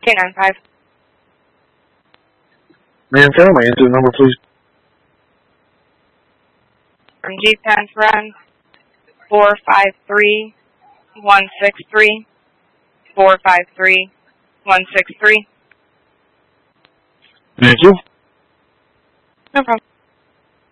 K95. Man, tell my incident number, please. G10 Friend 453-163. 453-163. Thank you. No problem.